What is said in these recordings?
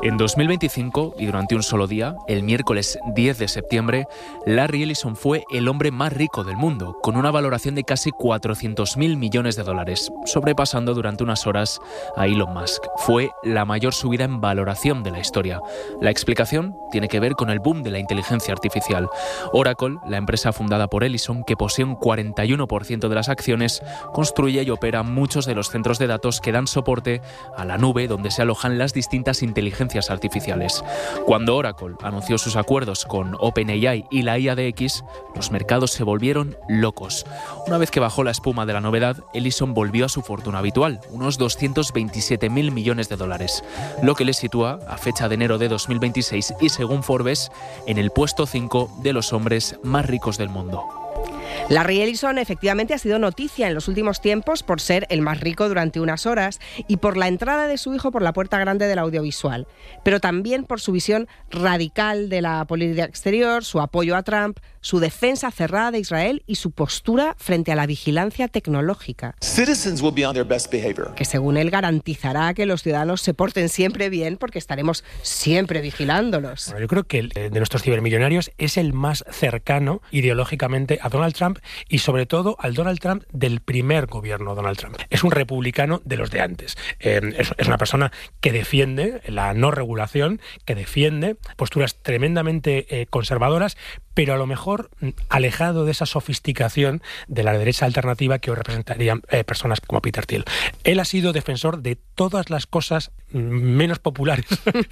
En 2025, y durante un solo día, el miércoles 10 de septiembre, Larry Ellison fue el hombre más rico del mundo, con una valoración de casi 400.000 millones de dólares, sobrepasando durante unas horas a Elon Musk. Fue la mayor subida en valoración de la historia. La explicación tiene que ver con el boom de la inteligencia artificial. Oracle, la empresa fundada por Ellison, que posee un 41% de las acciones, construye y opera muchos de los centros de datos que dan soporte a la nube donde se alojan las distintas inteligencias artificiales. Cuando Oracle anunció sus acuerdos con OpenAI y la IA de X, los mercados se volvieron locos. Una vez que bajó la espuma de la novedad, Ellison volvió a su fortuna habitual, unos 227.000 millones de dólares, lo que le sitúa, a fecha de enero de 2026 y según Forbes, en el puesto 5 de los hombres más ricos del mundo. Larry Ellison efectivamente ha sido noticia en los últimos tiempos por ser el más rico durante unas horas y por la entrada de su hijo por la puerta grande del audiovisual, pero también por su visión radical de la política exterior, su apoyo a Trump, su defensa cerrada de Israel y su postura frente a la vigilancia tecnológica, que según él garantizará que los ciudadanos se porten siempre bien porque estaremos siempre vigilándolos. Bueno, yo creo que el de nuestros cibermillonarios es el más cercano ideológicamente a Donald Trump y sobre todo al Donald Trump del primer gobierno Donald Trump. Es un republicano de los de antes. Es una persona que defiende la no regulación, que defiende posturas tremendamente conservadoras, pero a lo mejor alejado de esa sofisticación de la derecha alternativa que hoy representarían personas como Peter Thiel. Él ha sido defensor de todas las cosas menos populares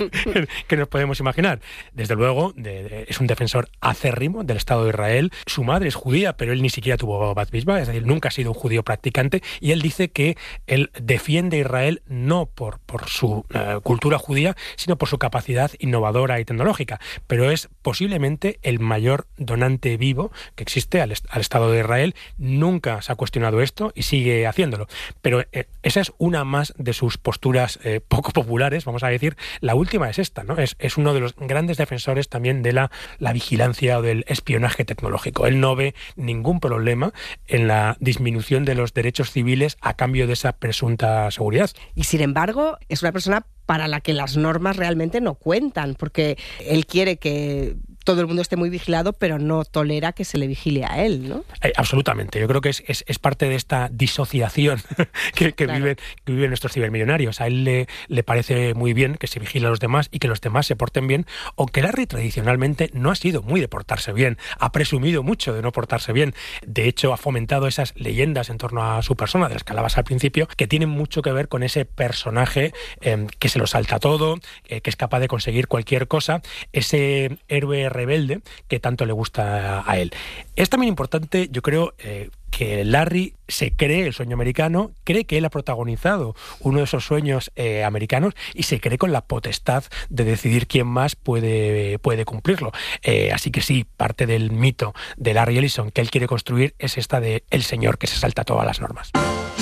que nos podemos imaginar. Desde luego, es un defensor acérrimo del Estado de Israel. Su madre es judía, pero él ni siquiera tuvo bat mitzvah, es decir, nunca ha sido un judío practicante, y él dice que él defiende a Israel no por su cultura judía, sino por su capacidad innovadora y tecnológica. Pero es posiblemente el mayor donante vivo que existe al Estado de Israel. Nunca se ha cuestionado esto y sigue haciéndolo. Pero esa es una más de sus posturas poco populares, vamos a decir. La última es esta, ¿no? Es uno de los grandes defensores también de la vigilancia o del espionaje tecnológico. Él no ve ningún problema en la disminución de los derechos civiles a cambio de esa presunta seguridad. Y sin embargo, es una persona para la que las normas realmente no cuentan, porque él quiere que todo el mundo esté muy vigilado, pero no tolera que se le vigile a él, ¿no? Absolutamente. Yo creo que es parte de esta disociación que viven nuestros cibermillonarios. A él le parece muy bien que se vigile a los demás y que los demás se porten bien, aunque Larry tradicionalmente no ha sido muy de portarse bien, ha presumido mucho de no portarse bien. De hecho, ha fomentado esas leyendas en torno a su persona, de las que hablabas al principio, que tienen mucho que ver con ese personaje que se lo salta todo, que es capaz de conseguir cualquier cosa, ese héroe rebelde que tanto le gusta a él. Es también importante, yo creo, que Larry se cree el sueño americano, cree que él ha protagonizado uno de esos sueños americanos y se cree con la potestad de decidir quién más puede cumplirlo. Así que sí, parte del mito de Larry Ellison que él quiere construir es esta de el señor que se salta todas las normas.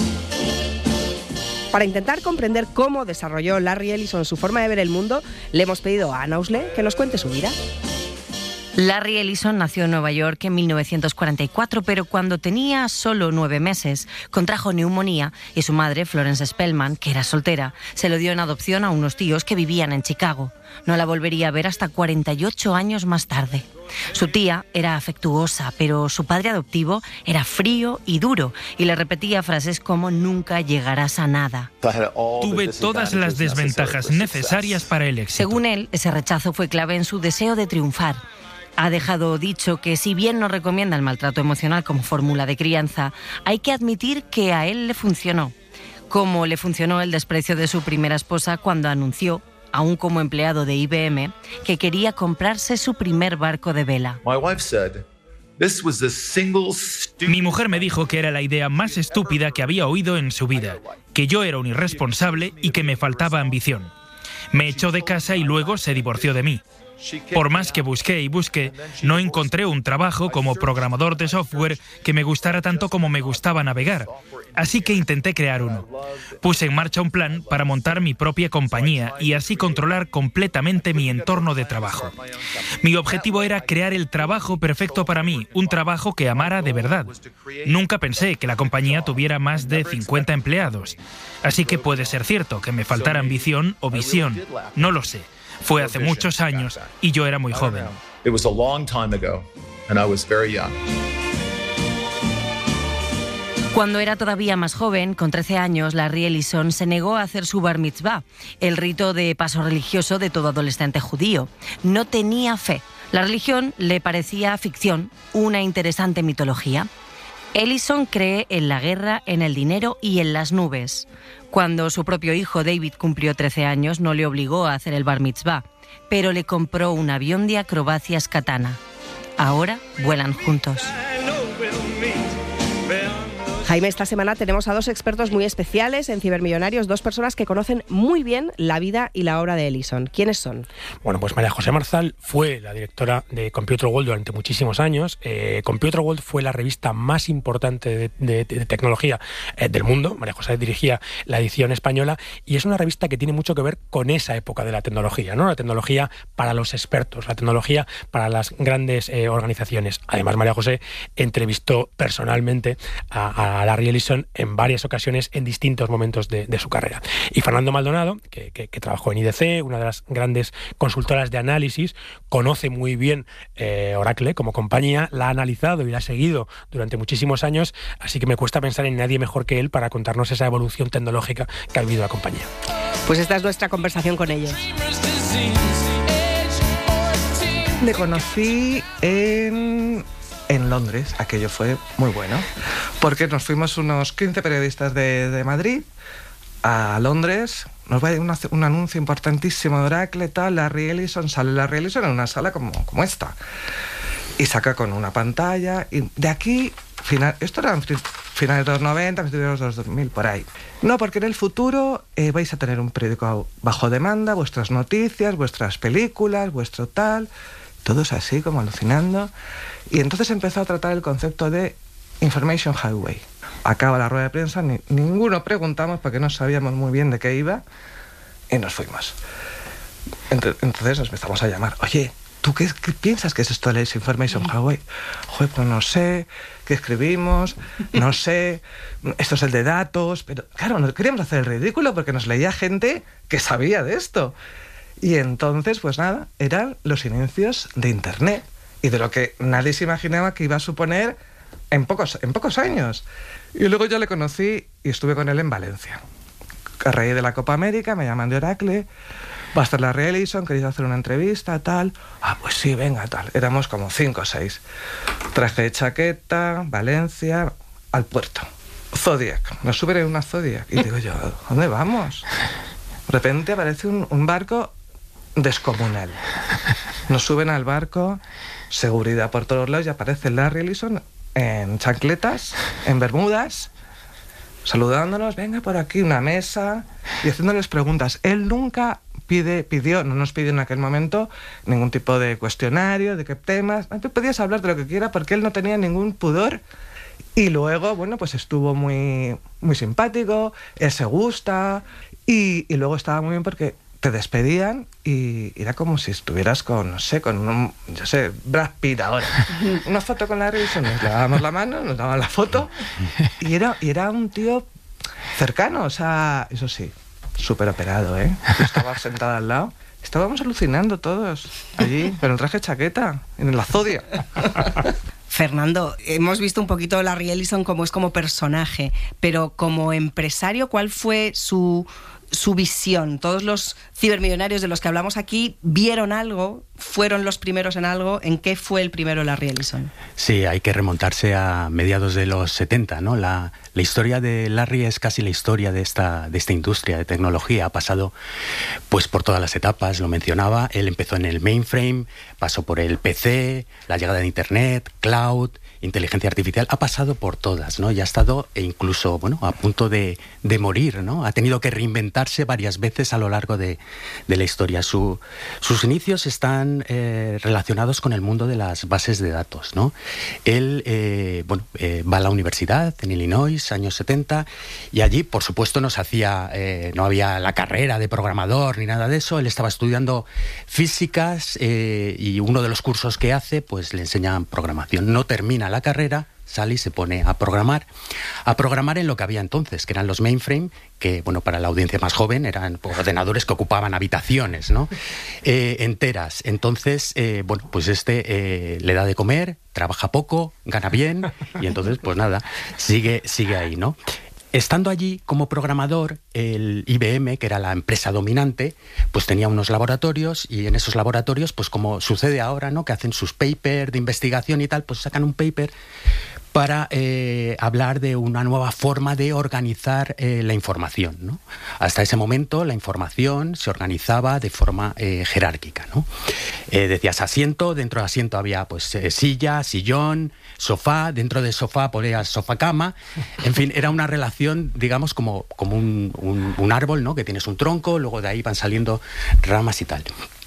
Para intentar comprender cómo desarrolló Larry Ellison su forma de ver el mundo, le hemos pedido a Ana Usle que nos cuente su vida. Larry Ellison nació en Nueva York en 1944, pero cuando tenía solo 9 meses, contrajo neumonía y su madre, Florence Spellman, que era soltera, se lo dio en adopción a unos tíos que vivían en Chicago. No la volvería a ver hasta 48 años más tarde. Su tía era afectuosa, pero su padre adoptivo era frío y duro y le repetía frases como «nunca llegarás a nada». Tuve todas las desventajas necesarias para el éxito. Según él, ese rechazo fue clave en su deseo de triunfar. Ha dejado dicho que si bien no recomienda el maltrato emocional como fórmula de crianza, hay que admitir que a él le funcionó. Como le funcionó el desprecio de su primera esposa cuando anunció, aún como empleado de IBM, que quería comprarse su primer barco de vela. Mi mujer me dijo que era la idea más estúpida que había oído en su vida, que yo era un irresponsable y que me faltaba ambición. Me echó de casa y luego se divorció de mí. Por más que busqué y busqué, no encontré un trabajo como programador de software que me gustara tanto como me gustaba navegar. Así que intenté crear uno. Puse en marcha un plan para montar mi propia compañía y así controlar completamente mi entorno de trabajo. Mi objetivo era crear el trabajo perfecto para mí, un trabajo que amara de verdad. Nunca pensé que la compañía tuviera más de 50 empleados. Así que puede ser cierto que me faltara ambición o visión, no lo sé. Fue hace muchos años y yo era muy joven. It was a long time ago, and I was very young. Cuando era todavía más joven, con 13 años, Larry Ellison se negó a hacer su bar mitzvah, el rito de paso religioso de todo adolescente judío. No tenía fe. La religión le parecía ficción, una interesante mitología. Ellison cree en la guerra, en el dinero y en las nubes. Cuando su propio hijo David cumplió 13 años, no le obligó a hacer el bar mitzvah, pero le compró un avión de acrobacias Katana. Ahora vuelan juntos. Jaime, esta semana tenemos a dos expertos muy especiales en Cibermillonarios, dos personas que conocen muy bien la vida y la obra de Ellison. ¿Quiénes son? Bueno, pues María José Marzal fue la directora de Computer World durante muchísimos años. Computer World fue la revista más importante de tecnología del mundo. María José dirigía la edición española y es una revista que tiene mucho que ver con esa época de la tecnología, ¿no? La tecnología para los expertos, la tecnología para las grandes organizaciones. Además, María José entrevistó personalmente a Larry Ellison en varias ocasiones en distintos momentos de su carrera. Y Fernando Maldonado, que trabajó en IDC, una de las grandes consultoras de análisis, conoce muy bien Oracle como compañía, la ha analizado y la ha seguido durante muchísimos años, así que me cuesta pensar en nadie mejor que él para contarnos esa evolución tecnológica que ha vivido la compañía. Pues esta es nuestra conversación con ellos. Le conocí en Londres. Aquello fue muy bueno, porque nos fuimos unos 15 periodistas de Madrid a Londres. Nos va a ir un anuncio importantísimo de Oracle, tal. Larry Ellison, sale Larry Ellison en una sala como esta y saca con una pantalla, y de aquí, esto era finales de los 90, principios de los 2000, por ahí. No, porque en el futuro vais a tener un periódico bajo demanda, vuestras noticias, vuestras películas, vuestro tal, todos así como alucinando. Y entonces empezó a tratar el concepto de Information Highway. Acaba la rueda de prensa, ninguno preguntamos porque no sabíamos muy bien de qué iba, y nos fuimos. Entonces nos empezamos a llamar. Oye, ¿tú qué piensas que es esto de Information Highway? Joder, pues no sé, ¿qué escribimos? No sé, esto es el de datos. Pero claro, no queríamos hacer el ridículo porque nos leía gente que sabía de esto. Y entonces, pues nada, eran los inicios de Internet y de lo que nadie se imaginaba que iba a suponer en pocos años. Y luego yo le conocí y estuve con él en Valencia. A raíz de la Copa América me llaman de Oracle, va a estar Larry Ellison, queréis hacer una entrevista, tal. Ah, pues sí, venga, tal. Éramos como 5 o 6. Traje de chaqueta, Valencia, al puerto. Zodiac, nos suben en una Zodiac. Y digo yo, ¿dónde vamos? De repente aparece un barco descomunal. Nos suben al barco, seguridad por todos lados, y aparece Larry Ellison en chancletas, en bermudas, saludándonos, venga por aquí, una mesa, y haciéndoles preguntas. Él nunca no nos pidió en aquel momento ningún tipo de cuestionario, de qué temas. Tú podías hablar de lo que quiera porque él no tenía ningún pudor. Y luego, bueno, pues estuvo muy, muy simpático, él se gusta, y luego estaba muy bien porque te despedían y era como si estuvieras con, no sé, Brad Pitt ahora. Una foto con Larry Ellison, nos dábamos la mano, nos daban la foto, y era un tío cercano, o sea, eso sí, súper operado, ¿eh? Yo estaba sentada al lado, estábamos alucinando todos allí, pero en traje de chaqueta, en la Zodiac. Fernando, hemos visto un poquito a Larry Ellison como es como personaje, pero como empresario, ¿cuál fue su visión? Todos los cibermillonarios de los que hablamos aquí vieron algo, fueron los primeros en algo. ¿En qué fue el primero Larry Ellison? Sí, hay que remontarse a mediados de los 70, ¿no? La historia de Larry es casi la historia de esta industria de tecnología. Ha pasado pues por todas las etapas, lo mencionaba. Él empezó en el mainframe, pasó por el PC, la llegada de Internet, cloud, inteligencia artificial, ha pasado por todas, ¿no? Y ha estado incluso, bueno, a punto de morir, ¿no? Ha tenido que reinventarse varias veces a lo largo de la historia. Sus inicios están relacionados con el mundo de las bases de datos, ¿no? Él, va a la universidad en Illinois, años 70, y allí, por supuesto, no había la carrera de programador ni nada de eso. Él estaba estudiando físicas y uno de los cursos que hace, pues le enseñan programación. No termina la carrera, sale y se pone a programar en lo que había entonces, que eran los mainframe, que, bueno, para la audiencia más joven eran ordenadores que ocupaban habitaciones, ¿no? Enteras. Entonces, bueno, pues le da de comer, trabaja poco, gana bien, y entonces, pues nada, sigue ahí, ¿no? Estando allí como programador, el IBM, que era la empresa dominante, pues tenía unos laboratorios, y en esos laboratorios, pues como sucede ahora, ¿no?, que hacen sus papers de investigación y tal, pues sacan un paper para hablar de una nueva forma de organizar la información, ¿no? Hasta ese momento la información se organizaba de forma jerárquica, ¿no? Decías asiento, dentro de asiento había pues silla, sillón, sofá, dentro de sofá ponías sofá-cama, en fin, era una relación, digamos, como un árbol, ¿no?, que tienes un tronco, luego de ahí van saliendo ramas y tal.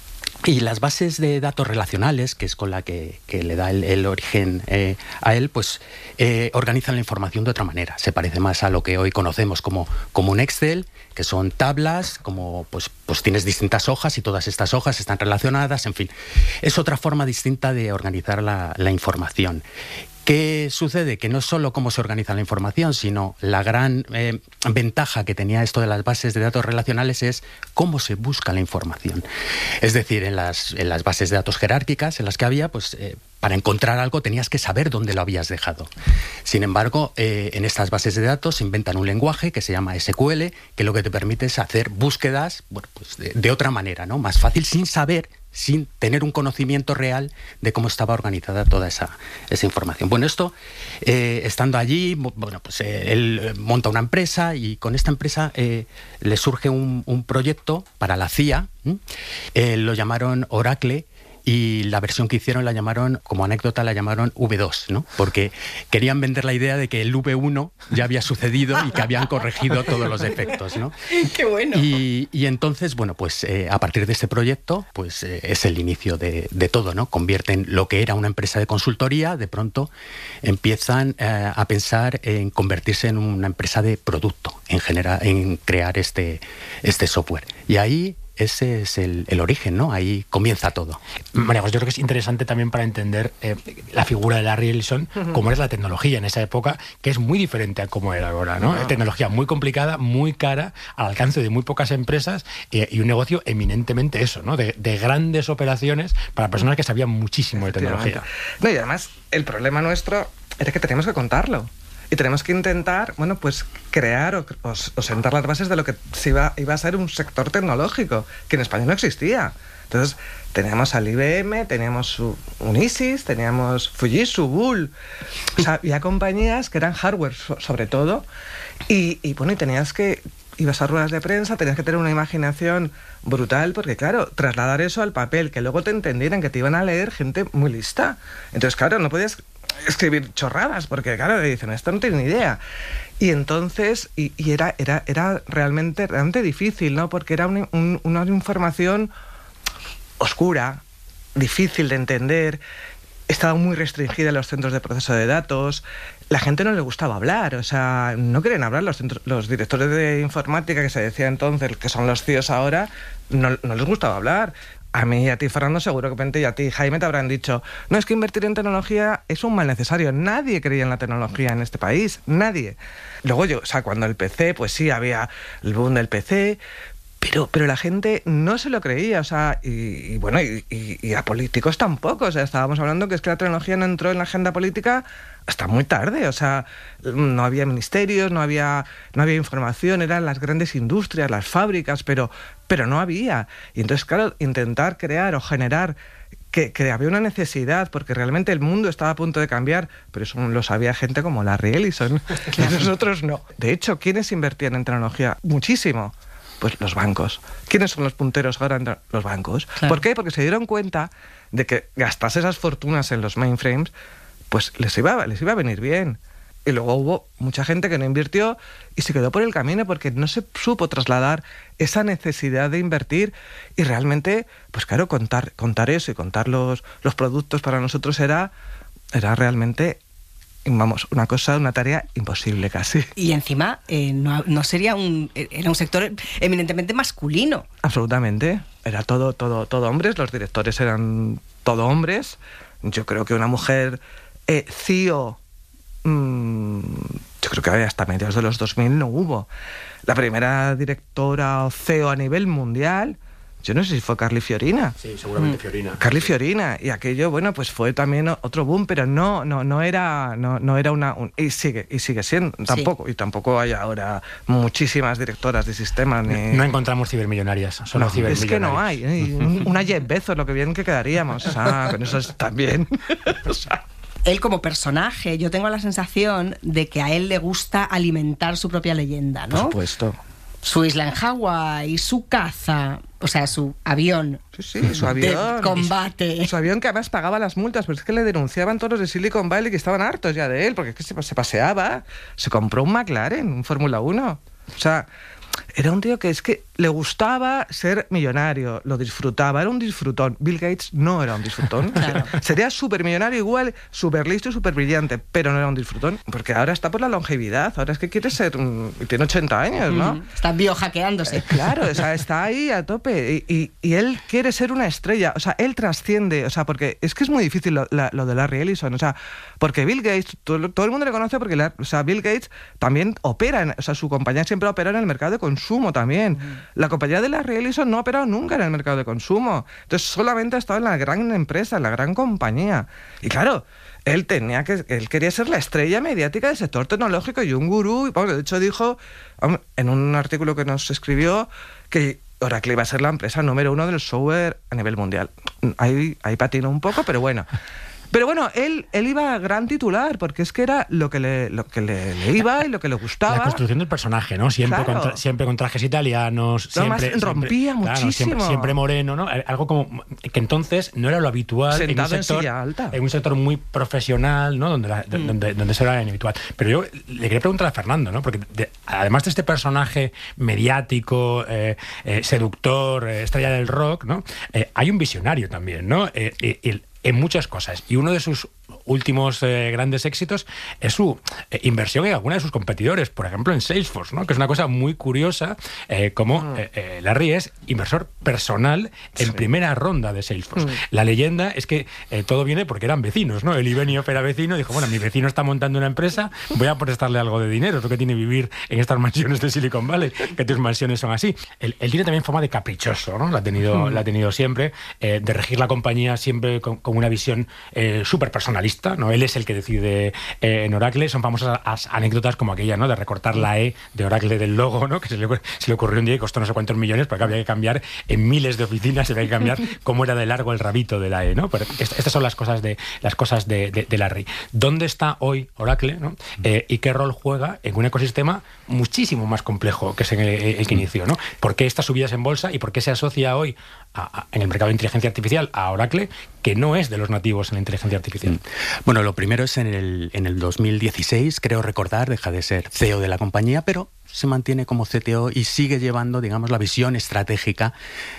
Y las bases de datos relacionales, que es con la que le da el origen a él, pues organizan la información de otra manera. Se parece más a lo que hoy conocemos como un Excel, que son tablas, como pues tienes distintas hojas y todas estas hojas están relacionadas, en fin. Es otra forma distinta de organizar la información. ¿Qué sucede? Que no es solo cómo se organiza la información, sino la gran ventaja que tenía esto de las bases de datos relacionales es cómo se busca la información. Es decir, en las bases de datos jerárquicas en las que había, pues para encontrar algo tenías que saber dónde lo habías dejado. Sin embargo, en estas bases de datos se inventan un lenguaje que se llama SQL, que lo que te permite es hacer búsquedas, bueno, pues de otra manera, ¿no?, más fácil, sin tener un conocimiento real de cómo estaba organizada toda esa información. Bueno, esto, estando allí, bueno, pues él monta una empresa, y con esta empresa le surge un proyecto para la CIA, lo llamaron Oracle, y la versión que hicieron la llamaron, como anécdota, la llamaron V2, ¿no? Porque querían vender la idea de que el V1 ya había sucedido y que habían corregido todos los defectos, ¿no? ¡Qué bueno! Y entonces, bueno, pues a partir de este proyecto, pues es el inicio de todo, ¿no? Convierten lo que era una empresa de consultoría, de pronto empiezan a pensar en convertirse en una empresa de producto, en general, en crear este software. Y ahí ese es el origen, ¿no? Ahí comienza todo. María, pues yo creo que es interesante también para entender la figura de Larry Ellison, cómo es la tecnología en esa época, que es muy diferente a cómo era ahora, ¿no? Tecnología muy complicada, muy cara, al alcance de muy pocas empresas, y un negocio eminentemente eso, ¿no? De grandes operaciones para personas que sabían muchísimo de tecnología. No, y además, el problema nuestro era que teníamos que contarlo. Y tenemos que intentar, bueno, pues crear o sentar las bases de lo que iba a ser un sector tecnológico, que en España no existía. Entonces, teníamos al IBM, teníamos Unisys, teníamos Fujitsu, Bull. O sea, había compañías que eran hardware, sobre todo. Y bueno, ibas a ruedas de prensa, tenías que tener una imaginación brutal, porque claro, trasladar eso al papel, que luego te entendieran, que te iban a leer gente muy lista. Entonces, claro, no podías escribir chorradas, porque claro, le dicen, esto no tiene ni idea. Y entonces, y era realmente difícil, ¿no? Porque era una información oscura, difícil de entender, estaba muy restringida en los centros de proceso de datos, la gente no le gustaba hablar, o sea, no querían hablar, los directores de informática, que se decía entonces, que son los CIOs ahora, no les gustaba hablar. A mí y a ti, Fernando, seguramente, y a ti, Jaime, te habrán dicho, no, es que invertir en tecnología es un mal necesario. Nadie creía en la tecnología en este país, nadie. Luego cuando el PC, pues sí, había el boom del PC, pero la gente no se lo creía, o sea, y a políticos tampoco, o sea, estábamos hablando que es que la tecnología no entró en la agenda política hasta muy tarde, o sea, no había ministerios, no había información, eran las grandes industrias, las fábricas, pero no había. Y entonces, claro, intentar crear o generar que había una necesidad, porque realmente el mundo estaba a punto de cambiar, pero eso lo sabía gente como Larry Ellison, y nosotros no. De hecho, ¿quiénes invertían en tecnología? Muchísimo. Pues los bancos. ¿Quiénes son los punteros ahora? Los bancos. Claro. ¿Por qué? Porque se dieron cuenta de que gastarse esas fortunas en los mainframes, pues les iba a venir bien. Y luego hubo mucha gente que no invirtió y se quedó por el camino porque no se supo trasladar esa necesidad de invertir. Y realmente, pues claro, contar eso y contar los productos para nosotros era realmente, vamos, una tarea imposible casi. Y encima no sería era un sector eminentemente masculino. Absolutamente. Era todo hombres, los directores eran todo hombres. Yo creo que una mujer CEO yo creo que hasta mediados de los 2000 no hubo. La primera directora o CEO a nivel mundial, yo no sé si fue Carly Fiorina. Sí, seguramente Fiorina. Carly Fiorina. Y aquello, bueno, pues fue también otro boom, pero no era una... y sigue siendo, tampoco. Sí. Y tampoco hay ahora muchísimas directoras de sistemas. No encontramos cibermillonarias, solo cibermillonarias. Es que no hay. Una Jeff Bezos, lo que bien que quedaríamos. Con eso también. Él como personaje, yo tengo la sensación de que a él le gusta alimentar su propia leyenda, ¿no? Por supuesto. Su isla en Hawái, su caza, o sea, su avión. Sí, su avión. De combate. Su avión que además pagaba las multas, pero es que le denunciaban todos los de Silicon Valley que estaban hartos ya de él, porque es que se paseaba. Se compró un McLaren, un Fórmula 1. O sea, era un tío que es que le gustaba ser millonario, lo disfrutaba, era un disfrutón. Bill Gates no era un disfrutón. Claro. Sería súper millonario igual, súper listo y súper brillante, pero no era un disfrutón, porque ahora está por la longevidad, ahora es que quiere ser, tiene 80 años, ¿no? Está biohackeándose. Claro, o sea, está ahí a tope y él quiere ser una estrella, o sea, él trasciende, o sea, porque es que es muy difícil lo de Larry Ellison, o sea, porque Bill Gates, todo el mundo le conoce porque Bill Gates también opera, o sea, su compañía siempre ha operado en el mercado de consumo también. La compañía de Larry Ellison no ha operado nunca en el mercado de consumo. Entonces solamente ha estado en la gran empresa, en la gran compañía. Y claro, él quería ser la estrella mediática del sector tecnológico y un gurú. Y, bueno, de hecho dijo en un artículo que nos escribió que Oracle iba a ser la empresa número 1 del software a nivel mundial. Ahí patinó un poco, pero bueno. Pero bueno, él iba a gran titular, porque es que era lo que le iba y lo que le gustaba. La construcción del personaje, ¿no? Siempre, claro. Siempre con trajes italianos. Rompía muchísimo. Claro, siempre moreno, ¿no? Algo como que entonces no era lo habitual. Sentado en silla alta. En un sector muy profesional, ¿no? Donde eso era inhabitual. Pero yo le quería preguntar a Fernando, ¿no? Porque además de este personaje mediático, seductor, estrella del rock, ¿no? Hay un visionario también, ¿no? En muchas cosas. Y uno de sus últimos grandes éxitos es su inversión en alguna de sus competidores, por ejemplo en Salesforce, ¿no? Que es una cosa muy curiosa, como Larry es inversor personal en primera ronda de Salesforce. La leyenda es que todo viene porque eran vecinos, ¿no? El Benioff era vecino y dijo, bueno, mi vecino está montando una empresa, voy a prestarle algo de dinero, es lo que tiene vivir en estas mansiones de Silicon Valley, que tus mansiones son así. Él tiene también fama de caprichoso, ¿no? La ha tenido siempre, de regir la compañía siempre con una visión súper personalista, ¿no? Él es el que decide en Oracle. Son famosas anécdotas como aquella, ¿no? De recortar la E de Oracle del logo, ¿no? Que se le ocurrió un día y costó no sé cuántos millones, porque había que cambiar en miles de oficinas, había que cambiar cómo era de largo el rabito de la E, ¿no? Pero estas son las cosas de Larry. ¿Dónde está hoy Oracle, ¿no? Y qué rol juega en un ecosistema muchísimo más complejo que es el que inició, ¿no? ¿Por qué estas subidas en bolsa y por qué se asocia hoy en el mercado de inteligencia artificial a Oracle, que no es de los nativos en la inteligencia artificial? Bueno, lo primero es en el 2016, creo recordar, deja de ser CEO de la compañía, pero se mantiene como CTO y sigue llevando, digamos, la visión estratégica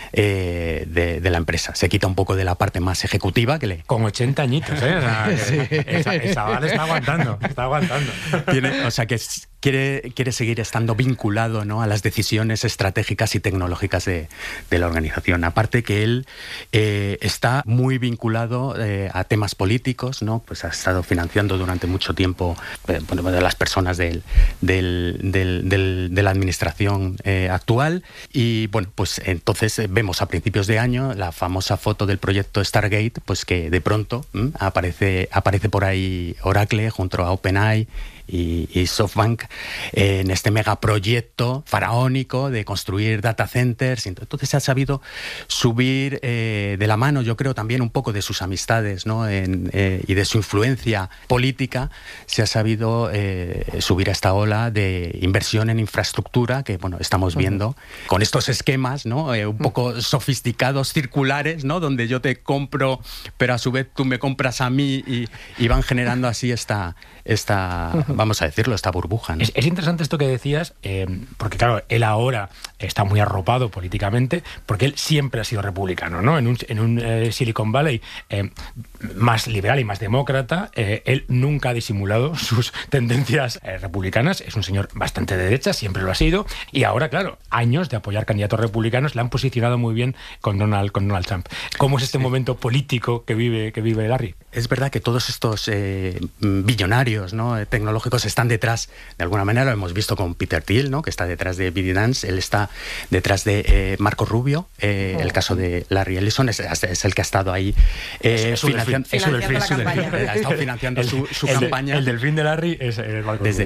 de la empresa. Se quita un poco de la parte más ejecutiva que le... Con 80 añitos, ¿eh? O sea, el chaval está aguantando. O sea, que quiere seguir estando vinculado, ¿no? A las decisiones estratégicas y tecnológicas de la organización. Aparte que él está muy vinculado a temas políticos, ¿no? Pues ha estado financiando durante mucho tiempo de las personas de la administración actual. Y bueno, pues entonces vemos a principios de año la famosa foto del proyecto Stargate, pues que de pronto aparece por ahí Oracle junto a OpenAI y SoftBank en este megaproyecto faraónico de construir data centers. Entonces se ha sabido subir de la mano, yo creo, también un poco de sus amistades, ¿no? Y de su influencia política, se ha sabido subir a esta ola de inversión en infraestructura que, bueno, estamos viendo con estos esquemas, ¿no? Un poco sofisticados, circulares, ¿no? Donde yo te compro, pero a su vez tú me compras a mí y van generando así esta vamos a decirlo, esta burbuja, ¿no? Es interesante esto que decías, porque claro, él ahora está muy arropado políticamente, porque él siempre ha sido republicano, ¿no? En un Silicon Valley más liberal y más demócrata, él nunca ha disimulado sus tendencias republicanas. Es un señor bastante de derecha, siempre lo ha sido, y ahora, claro, años de apoyar candidatos republicanos le han posicionado muy bien con Donald Trump. ¿Cómo es este momento político que vive Larry? es verdad que todos estos billonarios, ¿no?, tecnológicos están detrás, de alguna manera lo hemos visto con Peter Thiel, ¿no?, que está detrás de ByteDance, él está detrás de Marco Rubio, el caso de Larry Ellison es el que ha estado ahí financiando su campaña. El delfín de Larry es Marco Rubio.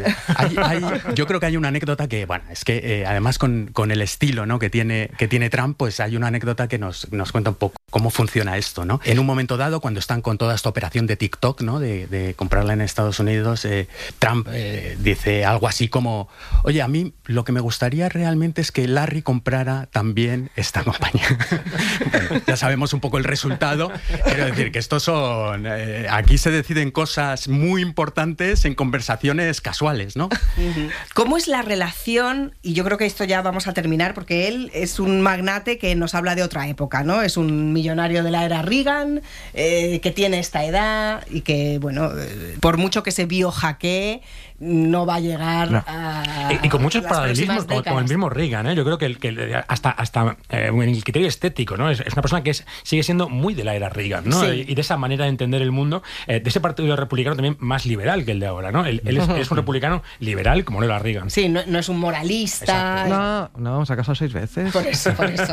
Yo creo que hay una anécdota que, bueno, es que además con el estilo, ¿no?, que tiene Trump, pues hay una anécdota que nos cuenta un poco cómo funciona esto, ¿no? En un momento dado, cuando están con toda esta operación de TikTok, ¿no?, de comprarla en Estados Unidos, Trump dice algo así como: oye, a mí lo que me gustaría realmente es que Larry comprara también esta compañía. Bueno, ya sabemos un poco el resultado. Quiero decir que estos son... aquí se deciden cosas muy importantes en conversaciones casuales, ¿no? ¿Cómo es la relación? Y yo creo que esto ya vamos a terminar, porque él es un magnate que nos habla de otra época, ¿no? Es un millonario de la era Reagan, que tiene esta edad y que, bueno, por mucho que se biohackee, no va a llegar a... Y con muchos las paralelismos próximas con el mismo Reagan, ¿eh? Yo creo que hasta en el criterio estético, ¿no? Es una persona que sigue siendo muy de la era Reagan, ¿no? Sí. Y de esa manera de entender el mundo, de ese partido republicano también más liberal que el de ahora, ¿no? Él es un republicano liberal como lo era Reagan. Sí, no es un moralista. No, se ha casado 6 veces. Por eso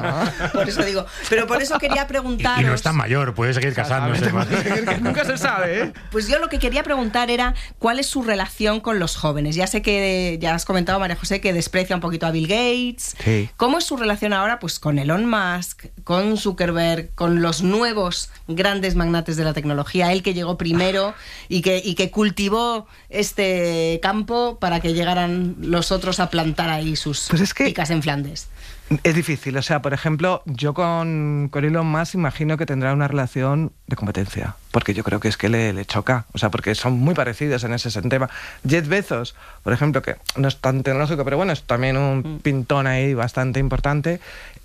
digo. Pero por eso quería preguntaros... Y no es tan mayor, puede seguir casándose. Que nunca se sabe, ¿eh? Pues yo lo que quería preguntar era cuál es su relación con los jóvenes. Ya sé que ya has comentado, María José, que desprecia un poquito a Bill Gates. Sí. ¿Cómo es su relación ahora pues con Elon Musk, con Zuckerberg, con los nuevos grandes magnates de la tecnología? Él que llegó primero y que cultivó este campo para que llegaran los otros a plantar ahí sus picas en Flandes. Es difícil, o sea, por ejemplo, yo con Elon Musk imagino que tendrá una relación de competencia, porque yo creo que es que le choca, o sea, porque son muy parecidos en ese tema. Jeff Bezos, por ejemplo, que no es tan tecnológico, pero bueno, es también un pintón ahí bastante importante.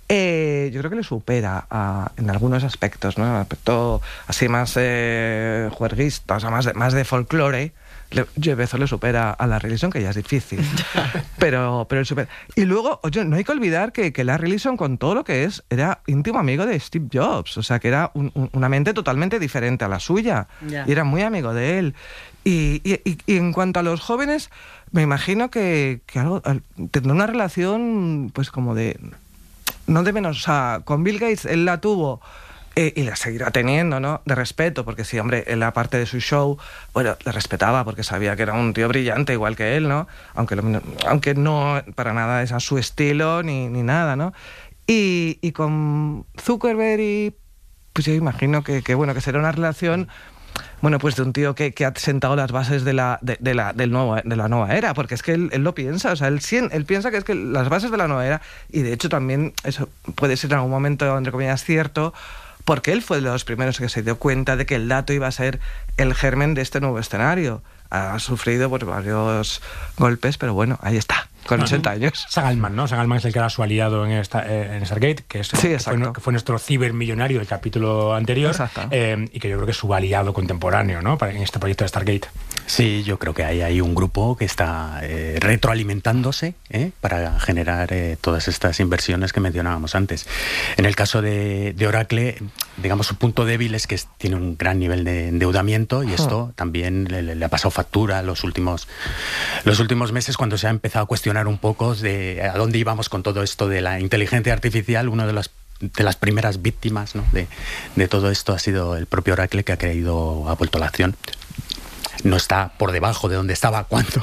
Yo creo que le supera en algunos aspectos, ¿no? En el aspecto así más juerguista, o sea, más de folclore. Jeff Bezos le supera a Larry Ellison, que ya es difícil, pero él supera. Y luego, oye, no hay que olvidar que Larry Ellison, con todo lo que era íntimo amigo de Steve Jobs, o sea, que era una mente totalmente diferente a la suya, y era muy amigo de él. Y en cuanto a los jóvenes, me imagino que tendrá una relación, pues como de... no de menos, o sea, con Bill Gates él la tuvo... y la seguirá teniendo, ¿no? De respeto, porque sí, hombre, en la parte de su show, bueno, le respetaba porque sabía que era un tío brillante igual que él, ¿no? Aunque no para nada es a su estilo ni nada, ¿no? Y con Zuckerberg pues yo imagino que será una relación, bueno, pues de un tío que ha sentado las bases de la nueva era, porque es que él lo piensa, o sea, él piensa que es que las bases de la nueva era, y de hecho también eso puede ser en algún momento, entre comillas, cierto, porque él fue de los primeros que se dio cuenta de que el dato iba a ser el germen de este nuevo escenario. Ha sufrido por varios golpes, pero bueno, ahí está, con 80 años. Sam Altman, ¿no? Sam Altman es el que era su aliado en Stargate, que fue nuestro cibermillonario del capítulo anterior, y que yo creo que es su aliado contemporáneo, ¿no? En este proyecto de Stargate. Sí, yo creo que hay un grupo que está retroalimentándose para generar todas estas inversiones que mencionábamos antes. En el caso de Oracle, digamos, su punto débil es que tiene un gran nivel de endeudamiento, y esto también le ha pasado factura los últimos meses, cuando se ha empezado a cuestionar un poco de a dónde íbamos con todo esto de la inteligencia artificial. Uno de las primeras víctimas, ¿no?, de todo esto ha sido el propio Oracle, que ha vuelto a la acción. No está por debajo de donde estaba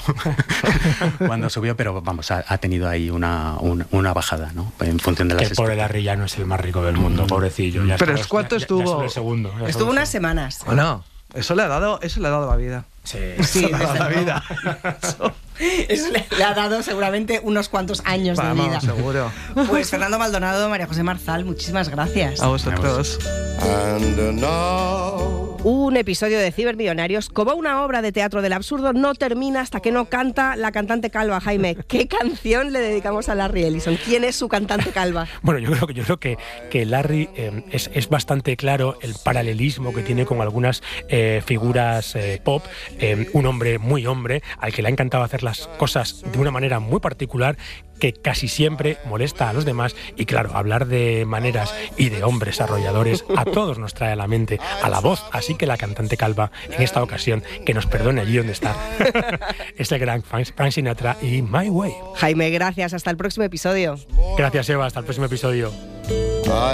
cuando subió, pero vamos, ha tenido ahí una bajada, ¿no? En función de las... Que el pobre Larry ya no es el más rico del mundo, pobrecillo. Pero ¿cuánto estuvo? Ya el segundo. Estuvo unas semanas. Bueno, eso le ha dado la vida. Sí, eso le ha dado la vida. Eso le ha dado seguramente unos cuantos años de vida. Seguro. Pues Fernando Maldonado, María José Marzal, muchísimas gracias. A vosotros. Un episodio de Cibermillonarios, como una obra de teatro del absurdo, no termina hasta que no canta la cantante calva. Jaime, ¿qué canción le dedicamos a Larry Ellison? ¿Quién es su cantante calva? Bueno, yo creo que Larry es bastante claro el paralelismo que tiene con algunas figuras pop. Un hombre muy hombre, al que le ha encantado hacer las cosas de una manera muy particular, que casi siempre molesta a los demás. Y claro, hablar de maneras y de hombres arrolladores a todos nos trae a la mente a la voz. Así que la cantante calva, en esta ocasión, que nos perdone allí donde está, es el gran Frank Sinatra y My Way. Jaime, gracias. Hasta el próximo episodio. Gracias, Eva. Hasta el próximo episodio.